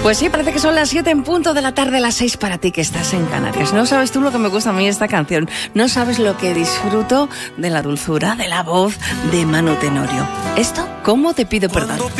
Pues sí, parece que son las 7 en punto de la tarde, las 6 para ti que estás en Canarias. No sabes tú lo que me gusta a mí esta canción. No sabes lo que disfruto de la dulzura, de la voz de Manu Tenorio. ¿Esto? ¿Cómo te pido perdón?